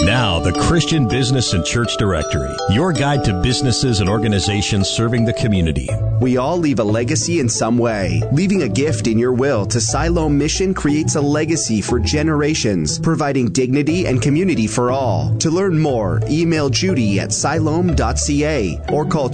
Now, the Christian Business and Church Directory, your guide to businesses and organizations serving the community. We all leave a legacy in some way. Leaving a gift in your will to Siloam Mission creates a legacy for generations, providing dignity and community for all. To learn more, email Judy at siloam.ca or call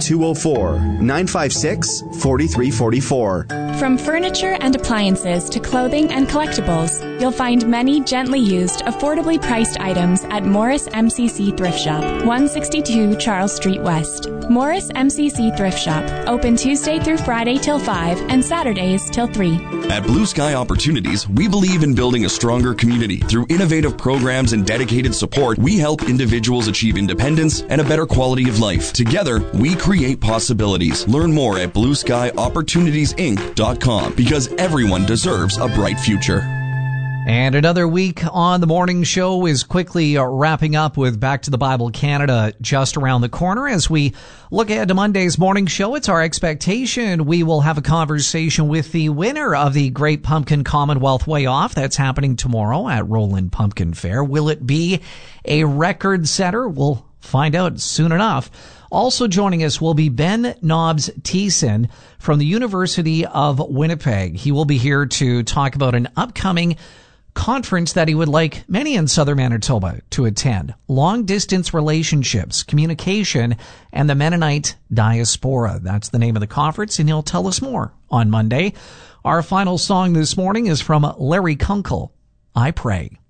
204-956-4344. From furniture and appliances to clothing and collectibles, you'll find many gently used, affordably priced items at Morris MCC Thrift Shop, 162 Charles Street West. Morris MCC Thrift Shop, open Tuesday through Friday till 5 and Saturdays till 3. At Blue Sky Opportunities, we believe in building a stronger community. Through innovative programs and dedicated support, we help individuals achieve independence and a better quality of life. Together, we create possibilities. Learn more at BlueSkyOpportunitiesInc.com, because everyone deserves a bright future. And another week on the morning show is quickly wrapping up, with Back to the Bible Canada just around the corner. As we look ahead to Monday's morning show, it's our expectation we will have a conversation with the winner of the Great Pumpkin Commonwealth Way Off. That's happening tomorrow at Roland Pumpkin Fair. Will it be a record setter? We'll find out soon enough. Also joining us will be Ben Nobbs-Thiessen from the University of Winnipeg. He will be here to talk about an upcoming conference that he would like many in southern Manitoba to attend: long-distance relationships, communication, and the Mennonite diaspora. That's the name of the conference, and he'll tell us more on Monday. Our final song this morning is from Larry Kunkel, I Pray.